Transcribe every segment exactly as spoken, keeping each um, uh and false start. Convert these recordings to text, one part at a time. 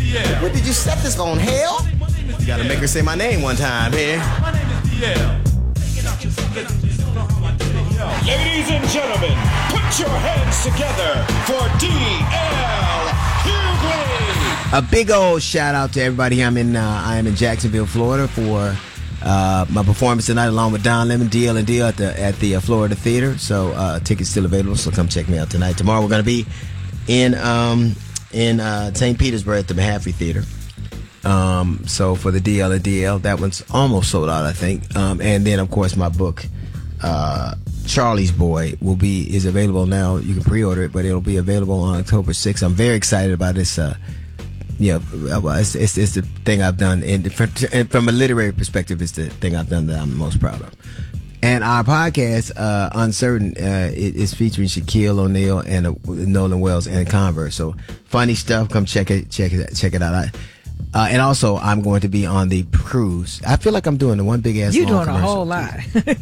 What did you set this on, hell? You gotta make her say my name one time here. My name is D L. Ladies and gentlemen, put your hands together for D L Hughley. A big old shout out to everybody. I'm in uh, I am in Jacksonville, Florida for uh, my performance tonight, along with Don Lemon, D L and D L at the at the uh, Florida Theater. So uh, tickets still available. So come check me out tonight. Tomorrow we're gonna be in um, in uh, Saint Petersburg at the Mahaffey Theater. Um, so for the D L and D L, that one's almost sold out, I think. Um, and then of course my book, uh, Charlie's Boy, will be is available now. You can pre-order it, but it'll be available on October sixth. I'm very excited about this. Uh, yeah, it's, it's it's the thing I've done, and from a literary perspective, it's the thing I've done that I'm most proud of. And our podcast, uh, Uncertain, uh, it, is featuring Shaquille O'Neal and uh, Nolan Wells and Converse. So funny stuff. Come check it, check it, check it out. I, Uh, and also, I'm going to be on the cruise. I feel like I'm doing the one big ass. You're doing commercial. a whole lot.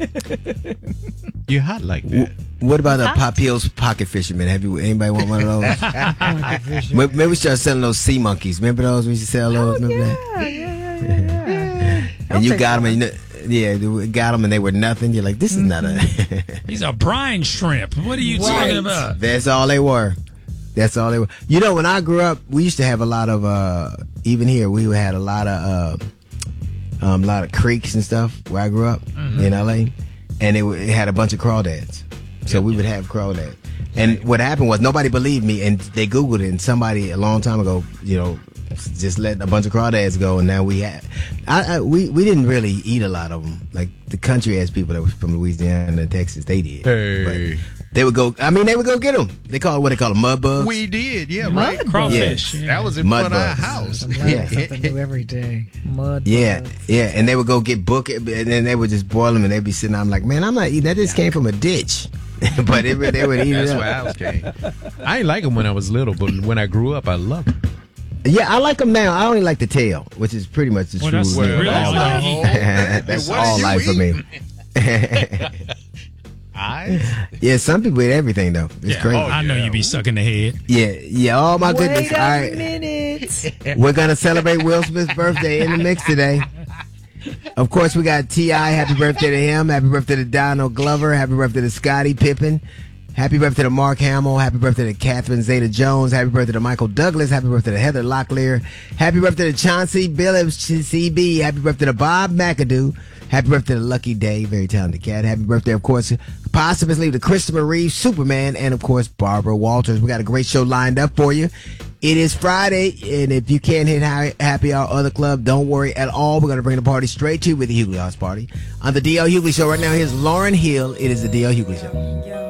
You're hot like that. What about the Papil's Pocket Fisherman? Have you anybody want one of those? Maybe we start selling those sea monkeys. Remember those? We used to sell those. Oh, Remember yeah, that? yeah, yeah, yeah, yeah. And you got them, and you know, yeah, we got them, and they were nothing. You're like, this is not a. These are brine shrimp. What are you Right. talking about? That's all they were. That's all they were. You know, when I grew up, we used to have a lot of, uh, even here, we had a lot of, uh, um, a lot of creeks and stuff where I grew up mm-hmm. in L A, and it, it had a bunch of crawdads. So we would have crawdads. And what happened was nobody believed me, and they Googled it, and somebody a long time ago, you know, just let a bunch of crawdads go, and now we had, I, I, we, we didn't really eat a lot of them. Like the country ass people that was from Louisiana and Texas, they did. Hey. But they would go, I mean, they would go get them. They call it what they call them, mud bugs. We did, yeah, Mud right. Crawfish. Yeah. Yeah. That was in Mud front of our bugs. house. I'm learning Yeah. something new every day. Mud Yeah, bugs. yeah, and they would go get book it, and then they would just boil them, and they'd be sitting there. I'm like, man, I'm not eating that. This came from a ditch, but it, they would eat That's it where up. ours came. I didn't like them when I was little, but when I grew up, I loved them. Yeah, I like them now. I only like the tail, which is pretty much the Well, true. that's you know, really all all life. you eat. That's What all did you life for me. Eyes? Yeah, some people eat everything though. It's Yeah. crazy. Oh, I know you be sucking the head. Yeah, yeah. Oh my goodness! Wait a All right, minute. we're gonna celebrate Will Smith's birthday in the mix today. Of course, we got T I Happy birthday to him. Happy birthday to Donald Glover. Happy birthday to Scottie Pippen. Happy birthday to Mark Hamill. Happy birthday to Catherine Zeta-Jones. Happy birthday to Michael Douglas. Happy birthday to Heather Locklear. Happy birthday to Chauncey Billups, C B. Happy birthday to Bob McAdoo. Happy birthday to Lucky Day, very talented cat. Happy birthday, of course, possibly to Christopher Reeve, Superman, and, of course, Barbara Walters. We got a great show lined up for you. It is Friday, and if you can't hit Happy Hour Other Club, don't worry at all. We're going to bring the party straight to you with the Hughley House Party. On the D L Hughley Show right now, here's Lauryn Hill. It is the D L Hughley Show.